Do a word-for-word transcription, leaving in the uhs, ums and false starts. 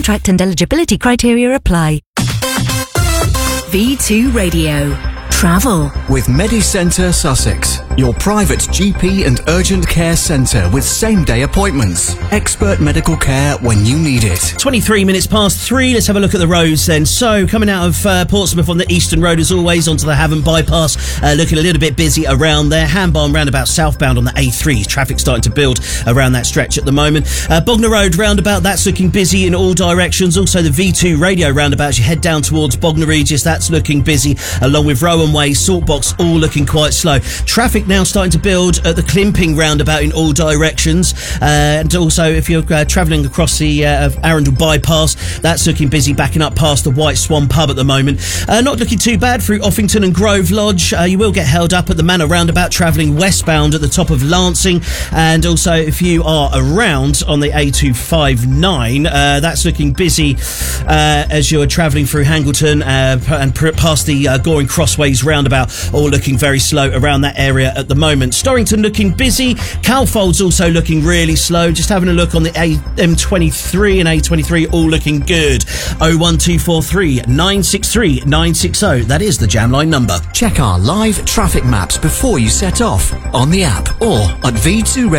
Contract and eligibility criteria apply. V two Radio. Travel. With MediCentre Sussex, your private G P and urgent care centre with same-day appointments. Expert medical care when you need it. twenty-three minutes past three. Let's have a look at the roads then. So, coming out of uh, Portsmouth on the Eastern Road as always, onto the Havant Bypass, uh, looking a little bit busy around there. Handbarn roundabout southbound on the A three. Traffic starting to build around that stretch at the moment. Uh, Bognor Road roundabout, that's looking busy in all directions. Also, the V two Radio roundabout as you head down towards Bognor Regis, that's looking busy, along with Rowan Way, Saltbox, all looking quite slow. Traffic now starting to build at the Climping roundabout in all directions, uh, and also if you're uh, travelling across the uh, Arundel Bypass, that's looking busy, backing up past the White Swan pub at the moment. Uh, not looking too bad through Offington and Grove Lodge. Uh, you will get held up at the Manor roundabout travelling westbound at the top of Lancing, and also if you are around on the A two fifty-nine, uh, that's looking busy uh, as you're travelling through Hangleton uh, and pr- past the uh, Goring Crossways roundabout, all looking very slow around that area at the moment. Storrington looking busy. Calfold's also looking really slow. Just having a look on the A M twenty-three and A twenty-three, all looking good. oh one two four three, nine six three, nine six oh. That is the jam line number. Check our live traffic maps before you set off on the app or at v two